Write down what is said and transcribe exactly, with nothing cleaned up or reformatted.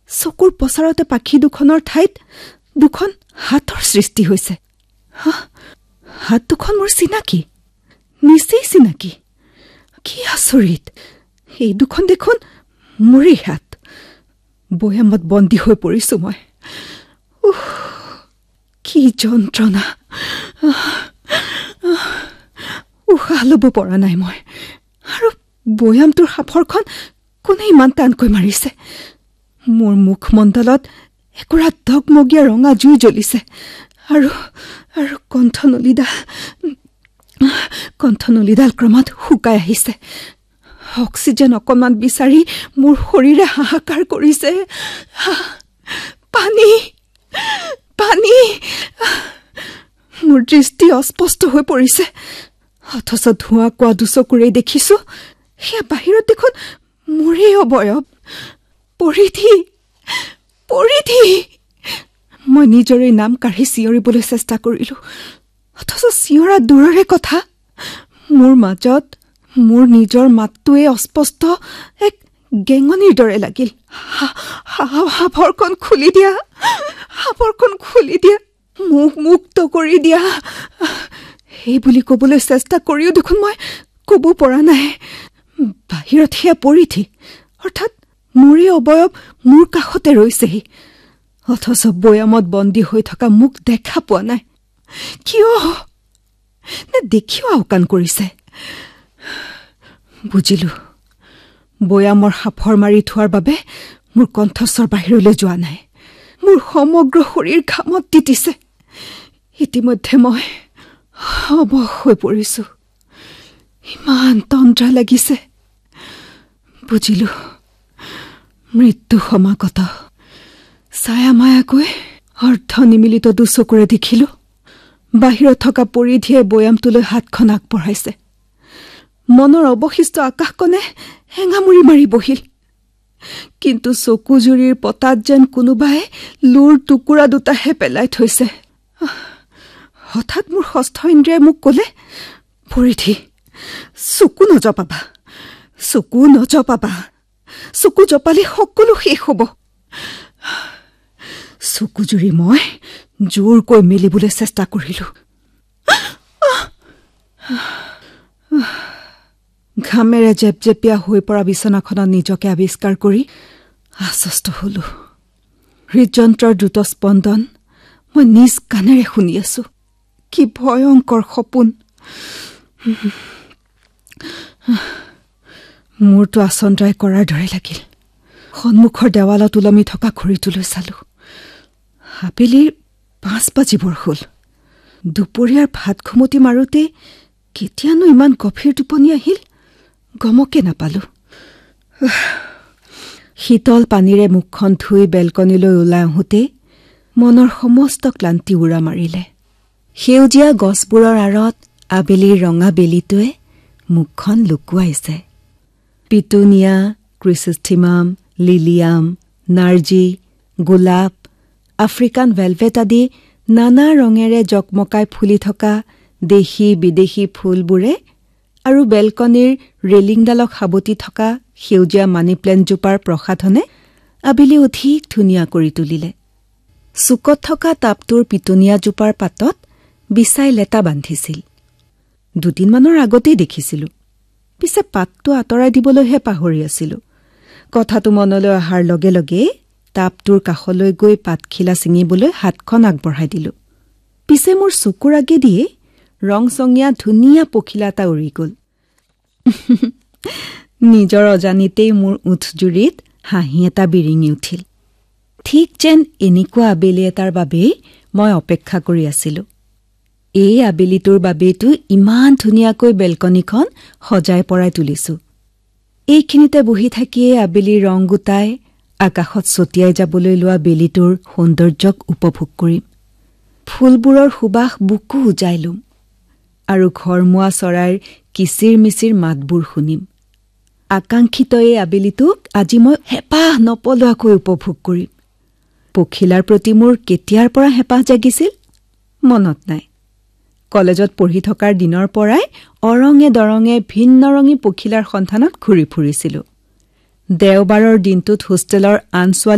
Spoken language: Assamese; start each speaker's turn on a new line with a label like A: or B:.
A: চকুৰ পচাৰতে পাখি দুখনৰ ঠাইত দুখন হাতৰ সৃষ্টি হৈছে। হাত দুখন মোৰ চিনাকি, নিচেই চিনাকি। কি আচৰিত, এই দুখন দেখোন মোৰেই হাত। বৈয়ামত বন্দী হৈ পৰিছো মই। উহ, কি যন্ত্ৰণা! উশাহ ল'ব পৰা নাই মই। আৰু বৈয়ামটোৰ সাফৰখন কোনে ইমান টানকৈ মাৰিছে? মোৰ মুখমণ্ডলত একুৰা ধগমগীয়া ৰঙা জুই জ্বলিছে। আৰু আৰু কণ্ঠনলীডাল কণ্ঠনলীডাল ক্ৰমাৎ শুকাই আহিছে। অক্সিজেন অকণমান বিচাৰি মোৰ শৰীৰে হাহাকাৰ কৰিছে। পানী পানী মোৰ দৃষ্টি অস্পষ্ট হৈ পৰিছে। অথচ ধোঁৱা কোৱা দুচকুৰেই দেখিছো সেয়া বাহিৰত দেখোন মোৰেই অৱয়ব। পৰিধি পৰিধি মই নিজৰে নাম কাঢ়ি চিঞৰিবলৈ চেষ্টা কৰিলো। অথচ চিঞৰা দূৰৰে কথা, মোৰ মাজত মোৰ নিজৰ মাতটোৱে অস্পষ্ট এক গেঙনিৰ দৰে লাগিল। সাফৰখন খুলি দিয়া, সাফৰখন খুলি দিয়া, মুখ মুক্ত কৰি দিয়া। সেই বুলি ক'বলৈ চেষ্টা কৰিও দেখোন মই ক'ব পৰা নাই। বাহিৰত সেয়া পৰিধি, অৰ্থাৎ মোৰে অৱয়ব মোৰ কাষতে ৰৈছেহি। অথচ বৈয়ামত বন্দী হৈ থকা মোক দেখা পোৱা নাই। কিয়? নে দেখিও আওকাণ কৰিছে? বুজিলো, বৈয়ামৰ সাফৰ মাৰি থোৱাৰ বাবে মোৰ কণ্ঠস্বৰ বাহিৰলৈ যোৱা নাই। মোৰ সমগ্ৰ শৰীৰ ঘামত তিতিছে। ইতিমধ্যে মই অৱশ হৈ পৰিছো। ইমান তন্দ্ৰা লাগিছে। বুজিলো, মৃত্যু সমাগত। ছায়া মায়াকৈ অৰ্ধ নিমিলিত দুচকুৰে দেখিলো বাহিৰত থকা পৰিধিয়ে বৈয়ামটোলৈ হাতখন আগবঢ়াইছে। মনৰ অৱশিষ্ট আকাশকণে হেঙামুৰি মাৰি বহিল। কিন্তু চকুজুৰিৰ পতাত যেন কোনোবাই লুৰ টুকুৰা দুটাহে পেলাই থৈছে। হঠাৎ মোৰ ষষ্ঠ ইন্দ্ৰিয়ে মোক ক'লে, পৰিধি, চকু নজপাবা, চকু নজপাবা। চকু জপালে সকলো শেষ হ'ব। চকুজুৰি মই জোৰকৈ মেলিবলৈ চেষ্টা কৰিলো। ঘামেৰে জেপজেপীয়া হৈ পৰা বিচনাখনত নিজকে আৱিষ্কাৰ কৰি আশ্বস্ত হলো। হৃদযন্ত্ৰৰ দ্ৰুত স্পন্দন মই নিজ কাণেৰে শুনি আছো। কি ভয়ংকৰ সপোন! মূৰটো আচন্দ্ৰাই কৰাৰ দৰে লাগিল। সন্মুখৰ দেৱালত ওলমি থকা ঘড়ীটোলৈ চালো। আবেলিৰ পাঁচ বাজিবৰ হ'ল। দুপৰীয়াৰ ভাত ঘুমটি মাৰোতে কেতিয়ানো ইমান গভীৰ টোপনি আহিল গমকে নাপালো। শীতল পানীৰে মুখখন ধুই বেলকনিলৈ ওলাই আহোঁতে মনৰ সমস্ত ক্লান্তি উৰা মাৰিলে। সেউজীয়া গছবোৰৰ আঁৰত আবেলিৰ ৰঙা বেলিটোৱে মুখখন লুকুৱাইছে। পিটুনিয়া, ক্ৰিচিষ্টিমাম, লিলিয়াম, নাৰ্জী, গোলাপ, আফ্ৰিকান ভেলভেট আদি নানা ৰঙেৰে জকমকাই ফুলি থকা দেশী বিদেশী ফুলবোৰে আৰু বেলকনিৰ ৰেলিংডালক সাৱটি থকা সেউজীয়া মানি প্লেণ্টজোপাৰ প্ৰসাধনে আবেলি অধিক ধুনীয়া কৰি তুলিলে। চুকত থকা টাবটোৰ পিটুনিয়াজোপাৰ পাতত বিচাই লেটা বান্ধিছিল। দুদিনমানৰ আগতেই দেখিছিলো, পিছে পাতটো আঁতৰাই দিবলৈহে পাহৰি আছিলো। কথাটো মনলৈ অহাৰ লগে লগে টাবটোৰ কাষলৈ গৈ পাতখিলা ছিঙিবলৈ হাতখন আগবঢ়াই দিলো। পিছে মোৰ চকুৰ আগেদিয়ে ৰংচঙীয়া ধুনীয়া পখিলা এটা উৰি গ'ল। নিজৰ অজানিতেই মোৰ ওঠজুৰিত হাঁহি এটা বিৰিঙি উঠিল। ঠিক যেন এনেকুৱা আবেলি এটাৰ বাবেই মই অপেক্ষা কৰি আছিলো। এই আবেলিটোৰ বাবেইতো ইমান ধুনীয়াকৈ বেলকনিখন সজাই পৰাই তুলিছো। এইখিনিতে বহি থাকিয়ে আবেলিৰ ৰং গোটাই আকাশত ছটিয়াই যাবলৈ লোৱা বেলিটোৰ সৌন্দৰ্যক উপভোগ কৰিম। ফুলবোৰৰ সুবাস বুকু উজাই লম আৰু ঘৰমুৱা চৰাইৰ কিচিৰ মিচিৰ মাতবোৰ শুনিম। আকাংক্ষিত এই আবেলিটোক আজি মই হেঁপাহ নপলোৱাকৈ উপভোগ কৰিম। পখিলাৰ প্ৰতি মোৰ কেতিয়াৰ পৰা হেঁপাহ জাগিছিল মনত নাই। কলেজত পঢ়ি থকাৰ দিনৰ পৰাই অৰঙে দৰঙে ভিন্ন ৰঙী পখিলাৰ সন্ধানত ঘূৰি ফুৰিছিলো। দেওবাৰৰ দিনটোত হোষ্টেলৰ আন ছোৱালী